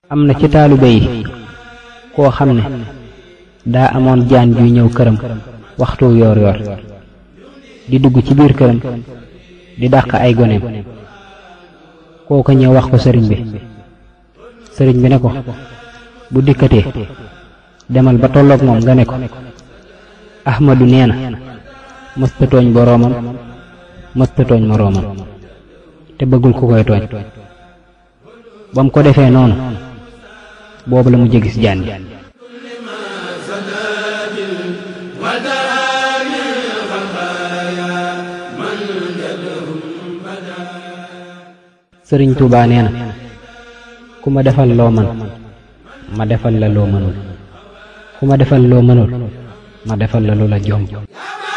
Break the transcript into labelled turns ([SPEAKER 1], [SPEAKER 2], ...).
[SPEAKER 1] am na ci taalibe yi koo xam ne daa amoon jaan juy ñëw këram waxtu yoor yoor di dugg ci biir këram di dàq ay goneem. kooka ñëw wax ko sëriñ bi ne ko bu dikkatee demal ba tolloog moom nga ne ko Ahmadu nee na mësta tooñ boroomam mësta tooñ moroomam te bëggul ku koy tooñ. ba mu ko defee noonu boobu la mu jégis jaan bi. sëriñ Tuubaa nee na ku ma defal loo man ma defal la loo mënul ku ma defal loo mënul ma defal la lu la jomb.